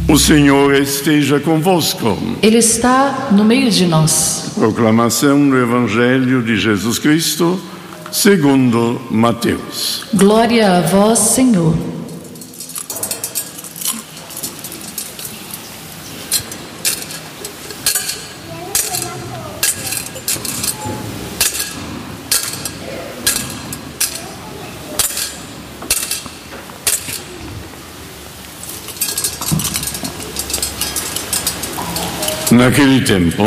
O Senhor esteja convosco. Ele está no meio de nós. Proclamação do Evangelho de Jesus Cristo, segundo Mateus. Glória a vós, Senhor. Naquele tempo,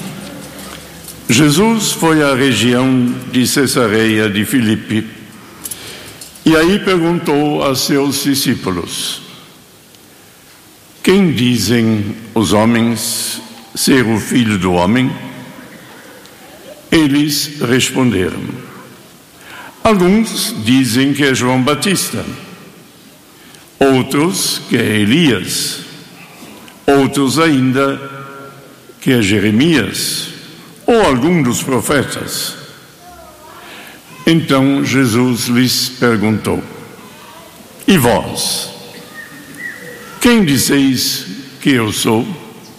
Jesus foi à região de Cesareia de Filipe e aí perguntou a seus discípulos: quem dizem os homens ser o Filho do Homem? Eles responderam: alguns dizem que é João Batista, outros que é Elias, outros ainda que é Jeremias ou algum dos profetas. Então Jesus lhes perguntou: e vós, quem dizeis que eu sou?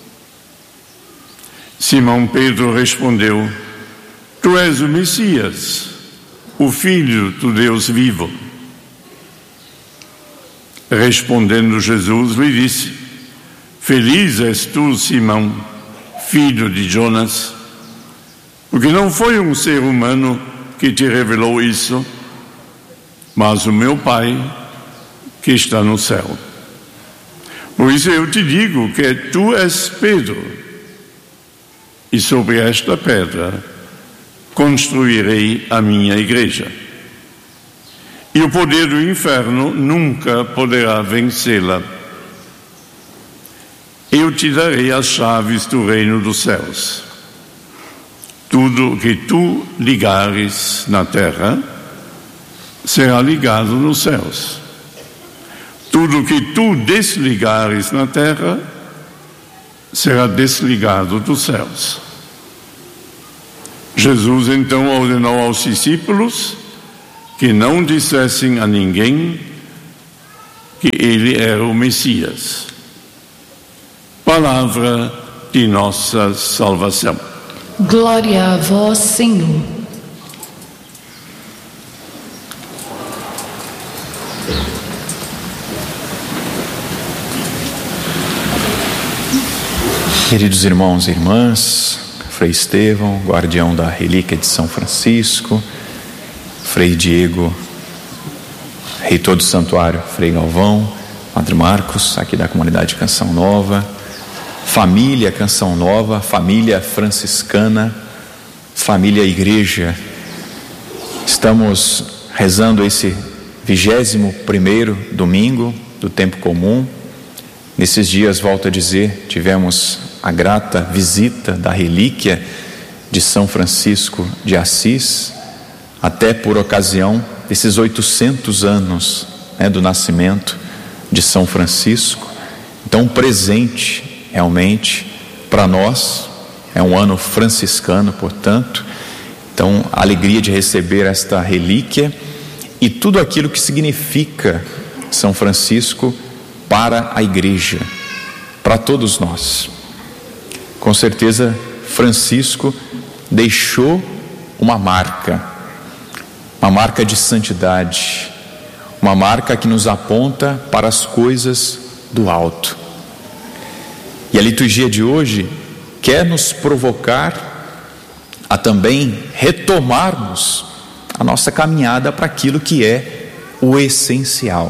Simão Pedro respondeu: tu és o Messias, o Filho do Deus vivo. Respondendo Jesus lhe disse: feliz és tu, Simão, filho de Jonas, porque não foi um ser humano que te revelou isso, mas o meu Pai que está no céu. Por isso eu te digo que tu és Pedro, e sobre esta pedra construirei a minha igreja, e o poder do inferno nunca poderá vencê-la. Eu te darei as chaves do reino dos céus. Tudo o que tu ligares na terra será ligado nos céus. Tudo o que tu desligares na terra será desligado dos céus. Jesus então ordenou aos discípulos que não dissessem a ninguém que ele era o Messias. Palavra de nossa salvação. Glória a vós, Senhor. Queridos irmãos e irmãs, Frei Estevão, guardião da relíquia de São Francisco, Frei Diego, reitor do santuário Frei Galvão, Padre Marcos, aqui da comunidade Canção Nova, família Canção Nova, família franciscana, família Igreja. Estamos rezando esse 21º domingo do tempo comum. Nesses dias, volto a dizer, tivemos a grata visita da relíquia de São Francisco de Assis, até por ocasião desses 800 anos do nascimento de São Francisco. Então, um presente realmente para nós, é um ano franciscano, portanto. Então, a alegria de receber esta relíquia e tudo aquilo que significa São Francisco para a Igreja, para todos nós. Com certeza, Francisco deixou uma marca de santidade, uma marca que nos aponta para as coisas do alto. E a liturgia de hoje quer nos provocar a também retomarmos a nossa caminhada para aquilo que é o essencial.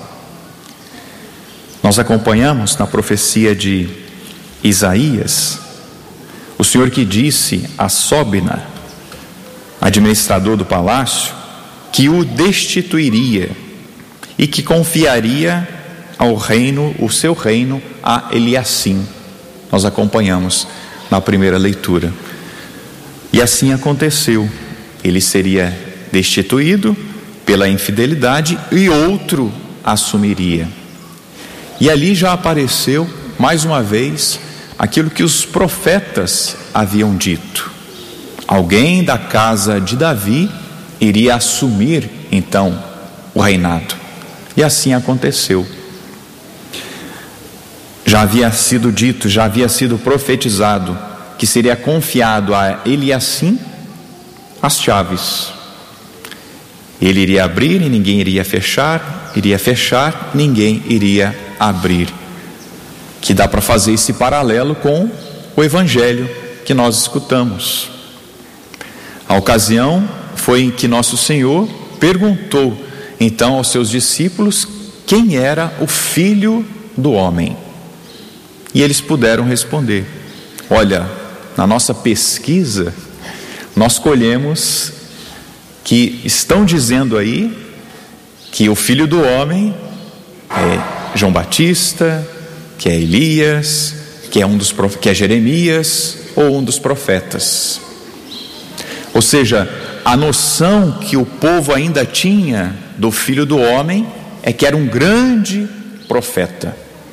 Nós acompanhamos na profecia de Isaías, o Senhor que disse a Sóbina, administrador do palácio, que o destituiria e que confiaria ao reino, o seu reino, a Eliacim. Nós acompanhamos na primeira leitura. E assim aconteceu. Ele seria destituído pela infidelidade e outro assumiria. E ali já apareceu, mais uma vez, aquilo que os profetas haviam dito. Alguém da casa de Davi iria assumir, então, o reinado. E assim aconteceu. Já havia sido dito, já havia sido profetizado que seria confiado a Eliacim as chaves. Ele iria abrir e ninguém iria fechar, ninguém iria abrir. Que dá para fazer esse paralelo com o evangelho que nós escutamos. A ocasião foi em que nosso Senhor perguntou então aos seus discípulos quem era o Filho do Homem. E eles puderam responder. Olha, na nossa pesquisa, nós colhemos que estão dizendo aí que o Filho do Homem é João Batista, que é Elias, que é Jeremias ou um dos profetas. Ou seja, a noção que o povo ainda tinha do Filho do Homem é que era um grande profeta.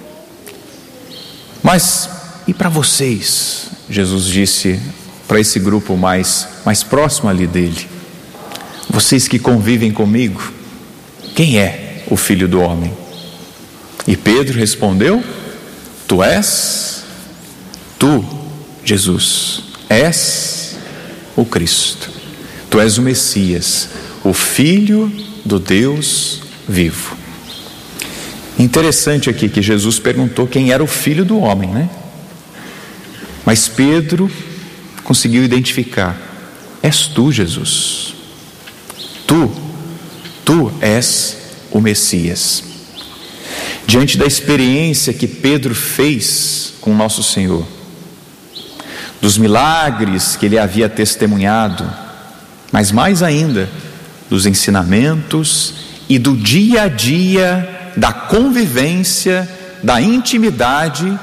Mas e para vocês? Jesus disse para esse grupo mais próximo ali dele: vocês que convivem comigo, quem é o Filho do Homem? E Pedro respondeu: tu, Jesus, és o Cristo, tu és o Messias, o Filho do Deus vivo. Interessante aqui que Jesus perguntou quem era o Filho do Homem, né? Mas Pedro conseguiu identificar: és tu, Jesus, tu és o Messias. Diante da experiência que Pedro fez com nosso Senhor, dos milagres que ele havia testemunhado, mas mais ainda dos ensinamentos e do dia a dia, da convivência, da intimidade,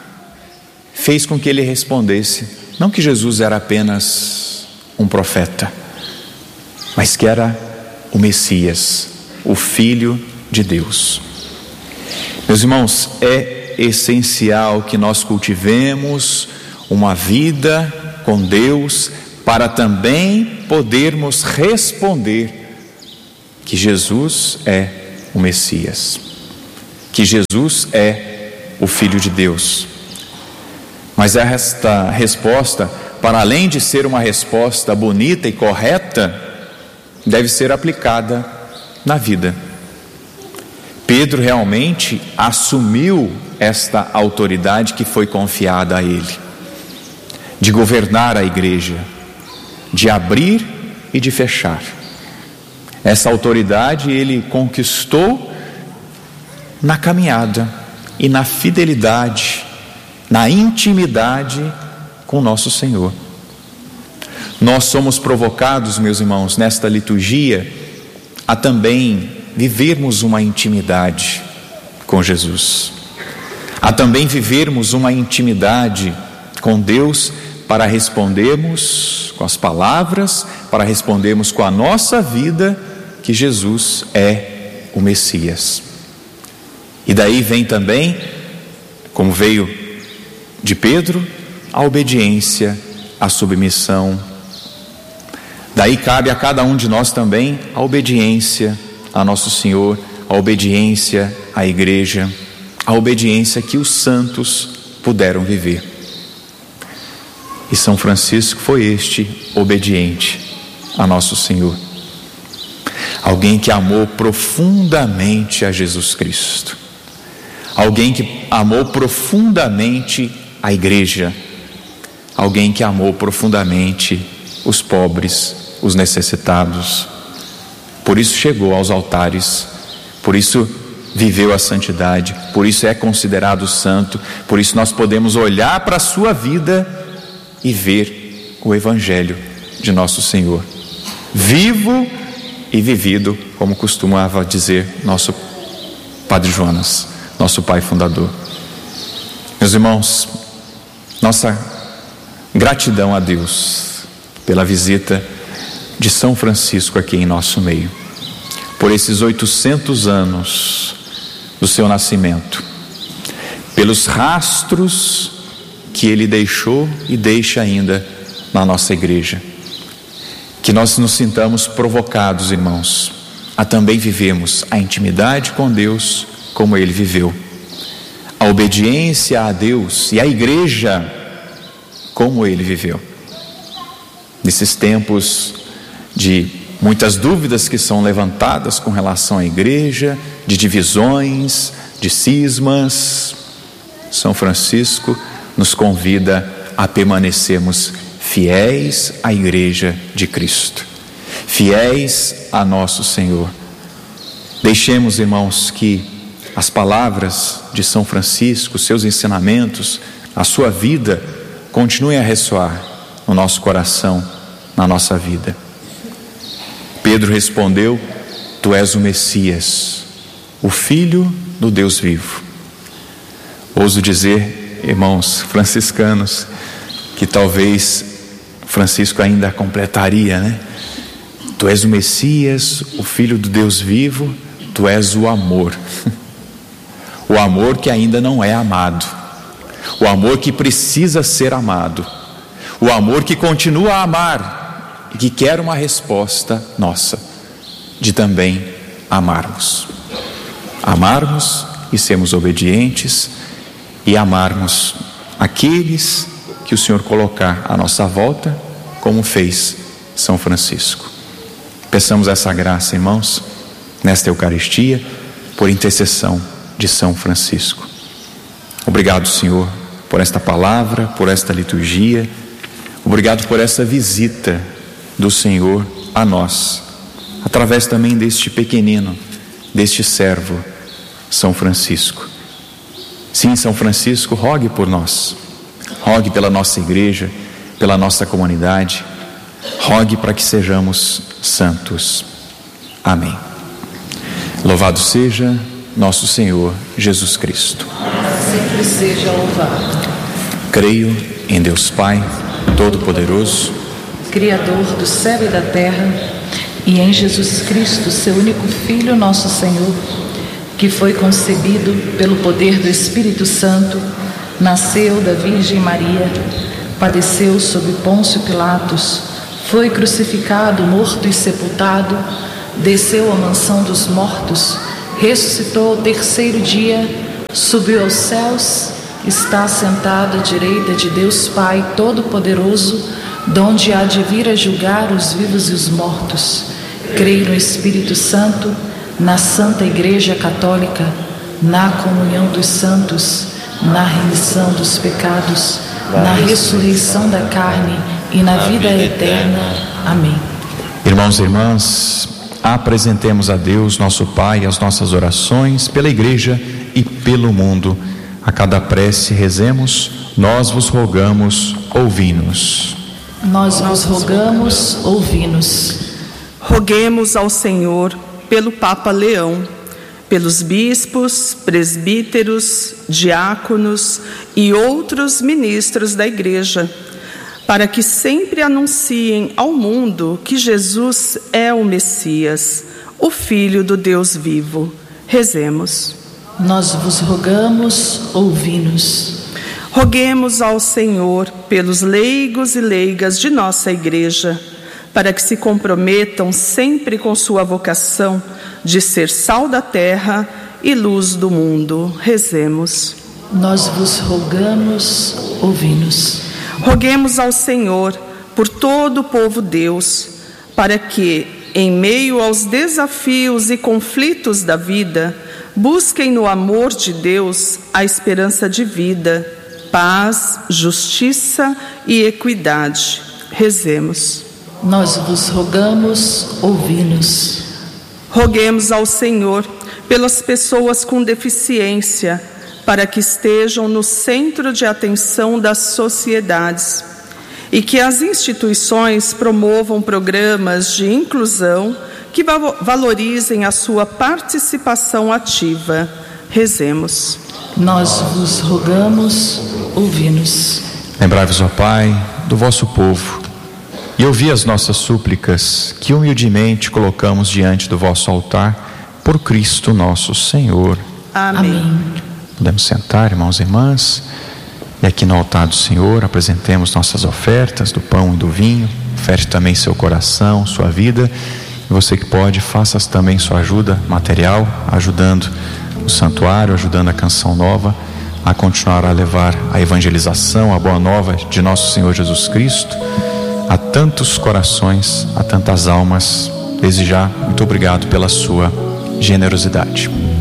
fez com que ele respondesse, não que Jesus era apenas um profeta, mas que era o Messias, o Filho de Deus. Meus irmãos, é essencial que nós cultivemos uma vida com Deus para também podermos responder que Jesus é o Messias, que Jesus é o Filho de Deus. Mas esta resposta, para além de ser uma resposta bonita e correta, deve ser aplicada na vida. Pedro realmente assumiu esta autoridade que foi confiada a ele, de governar a igreja, de abrir e de fechar. Essa autoridade ele conquistou na caminhada e na fidelidade, na intimidade com nosso Senhor. Nós somos provocados, meus irmãos, nesta liturgia, a também vivermos uma intimidade com Jesus, a também vivermos uma intimidade com Deus, para respondermos com as palavras, para respondermos com a nossa vida que Jesus é o Messias. E daí vem também, como veio de Pedro, a obediência, a submissão. Daí cabe a cada um de nós também a obediência a nosso Senhor, a obediência à igreja, a obediência que os santos puderam viver. E São Francisco foi este obediente a nosso Senhor, alguém que amou profundamente a Jesus Cristo, alguém que amou profundamente a igreja, alguém que amou profundamente os pobres, os necessitados. Por isso chegou aos altares, por isso viveu a santidade, por isso é considerado santo, por isso nós podemos olhar para a sua vida e ver o Evangelho de nosso Senhor, vivo e vivido, como costumava dizer nosso Padre Jonas, nosso pai fundador. Meus irmãos, nossa gratidão a Deus pela visita de São Francisco aqui em nosso meio, por esses 800 anos do seu nascimento, pelos rastros que ele deixou e deixa ainda na nossa igreja. Que nós nos sintamos provocados, irmãos, a também vivermos a intimidade com Deus como ele viveu, a obediência a Deus e a igreja como ele viveu. Nesses tempos de muitas dúvidas que são levantadas com relação à igreja, de divisões, de cismas, São Francisco nos convida a permanecermos fiéis à igreja de Cristo, fiéis a nosso Senhor. Deixemos, irmãos, que as palavras de São Francisco, seus ensinamentos, a sua vida, continuem a ressoar no nosso coração, na nossa vida. Pedro respondeu: Tu és o Messias, o Filho do Deus vivo. Ouso dizer, irmãos franciscanos, que talvez Francisco ainda completaria, né? Tu és o Messias, o Filho do Deus vivo, tu és o amor. O amor que ainda não é amado, o amor que precisa ser amado, o amor que continua a amar e que quer uma resposta nossa, de também amarmos e sermos obedientes e amarmos aqueles que o Senhor colocar à nossa volta, como fez São Francisco. Peçamos essa graça, irmãos, nesta Eucaristia, por intercessão de São Francisco. Obrigado, Senhor, por esta palavra, por esta liturgia. Obrigado por essa visita do Senhor a nós, através também deste pequenino, deste servo, São Francisco. Sim, São Francisco, rogue por nós, rogue pela nossa igreja, pela nossa comunidade, rogue para que sejamos santos. Amém. Louvado seja nosso Senhor Jesus Cristo. Sempre seja louvado. Creio em Deus Pai Todo-Poderoso, Criador do céu e da terra, e em Jesus Cristo, seu único Filho, nosso Senhor, que foi concebido pelo poder do Espírito Santo, nasceu da Virgem Maria, padeceu sob Pôncio Pilatos, foi crucificado, morto e sepultado, desceu à mansão dos mortos, ressuscitou ao terceiro dia, subiu aos céus, está sentado à direita de Deus Pai Todo-Poderoso, donde há de vir a julgar os vivos e os mortos. Creio no Espírito Santo, na Santa Igreja Católica, na comunhão dos santos, na remissão dos pecados, na ressurreição da carne e na vida eterna. Amém. Irmãos e irmãs, apresentemos a Deus, nosso Pai, as nossas orações pela igreja e pelo mundo. A cada prece rezemos: nós vos rogamos, ouvi-nos. Nós vos rogamos, ouvi-nos. Roguemos ao Senhor pelo Papa Leão, pelos bispos, presbíteros, diáconos e outros ministros da igreja, para que sempre anunciem ao mundo que Jesus é o Messias, o Filho do Deus vivo. Rezemos. Nós vos rogamos, ouvi-nos. Roguemos ao Senhor pelos leigos e leigas de nossa igreja, para que se comprometam sempre com sua vocação de ser sal da terra e luz do mundo. Rezemos. Nós vos rogamos, ouvi-nos. Roguemos ao Senhor por todo o povo Deus, para que, em meio aos desafios e conflitos da vida, busquem no amor de Deus a esperança de vida, paz, justiça e equidade. Rezemos. Nós vos rogamos, ouvi-nos. Roguemos ao Senhor pelas pessoas com deficiência, para que estejam no centro de atenção das sociedades e que as instituições promovam programas de inclusão que valorizem a sua participação ativa. Rezemos. Nós vos rogamos, ouvi-nos. Lembrai-vos, ó Pai, do vosso povo e ouvi as nossas súplicas que humildemente colocamos diante do vosso altar, por Cristo nosso Senhor. Amém. Podemos sentar, irmãos e irmãs, e aqui no altar do Senhor apresentemos nossas ofertas do pão e do vinho. Oferte também seu coração, sua vida, e você que pode, faça também sua ajuda material, ajudando o santuário, ajudando a Canção Nova, a continuar a levar a evangelização, a boa nova de nosso Senhor Jesus Cristo a tantos corações, a tantas almas. Desde já, muito obrigado pela sua generosidade.